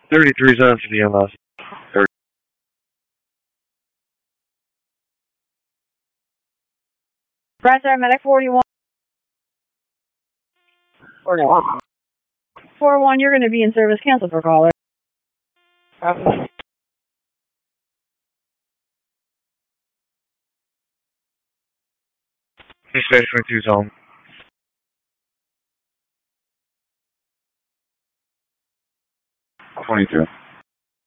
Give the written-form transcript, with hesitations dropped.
33 cents to the MS. Brad Medic 41. 41, you're going to be in service. Cancel for caller. Stage 22 zone. 22.